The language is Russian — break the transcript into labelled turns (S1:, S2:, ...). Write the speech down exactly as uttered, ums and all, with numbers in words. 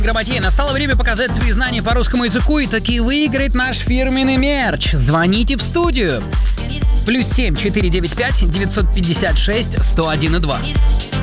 S1: Грамотей, настало время показать свои знания по русскому языку и таки выиграть наш фирменный мерч. Звоните в студию. Плюс семь четыре девять пять девятьсот пятьдесят шесть сто один и два.